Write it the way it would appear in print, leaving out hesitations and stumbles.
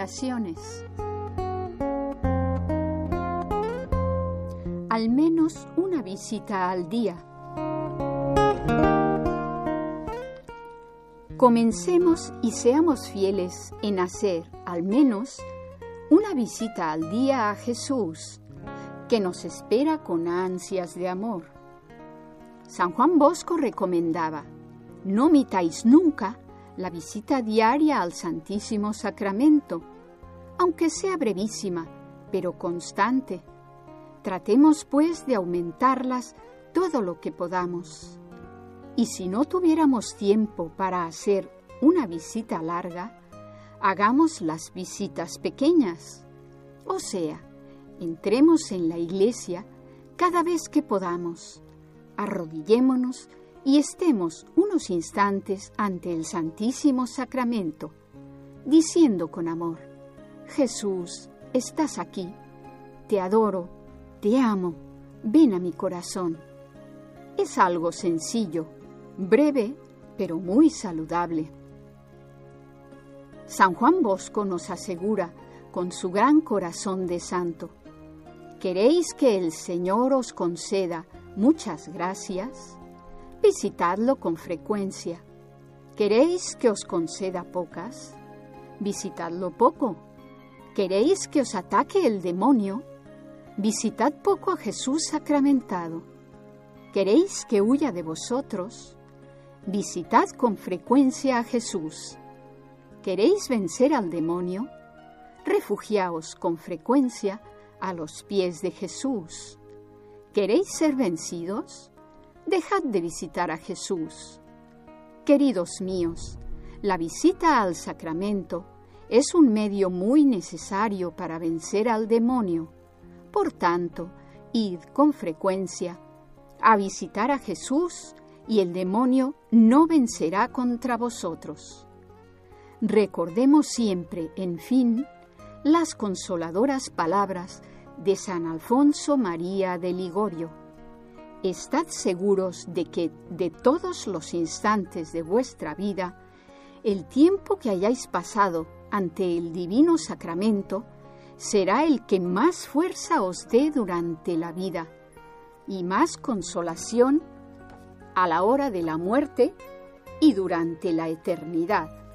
oraciones. Al menos una visita al día. Comencemos y seamos fieles en hacer, al menos, una visita al día a Jesús, que nos espera con ansias de amor. San Juan Bosco recomendaba: no omitáis nunca la visita diaria al Santísimo Sacramento, aunque sea brevísima, pero constante. Tratemos, pues, de aumentarlas todo lo que podamos. Y si no tuviéramos tiempo para hacer una visita larga, hagamos las visitas pequeñas. O sea, entremos en la iglesia cada vez que podamos, arrodillémonos y estemos unos instantes ante el Santísimo Sacramento, diciendo con amor: Jesús, estás aquí, te adoro, te amo, ven a mi corazón. Es algo sencillo, breve, pero muy saludable. San Juan Bosco nos asegura, con su gran corazón de santo: ¿queréis que el Señor os conceda muchas gracias? Visitadlo con frecuencia. ¿Queréis que os conceda pocas? Visitadlo poco. ¿Queréis que os ataque el demonio? Visitad poco a Jesús sacramentado. ¿Queréis que huya de vosotros? Visitad con frecuencia a Jesús. ¿Queréis vencer al demonio? Refugiaos con frecuencia a los pies de Jesús. ¿Queréis ser vencidos? Dejad de visitar a Jesús. Queridos míos, la visita al sacramento es un medio muy necesario para vencer al demonio. Por tanto, id con frecuencia a visitar a Jesús y el demonio no vencerá contra vosotros. Recordemos siempre, en fin, las consoladoras palabras de San Alfonso María de Ligorio: estad seguros de que de todos los instantes de vuestra vida, el tiempo que hayáis pasado ante el Divino Sacramento será el que más fuerza os dé durante la vida y más consolación a la hora de la muerte y durante la eternidad.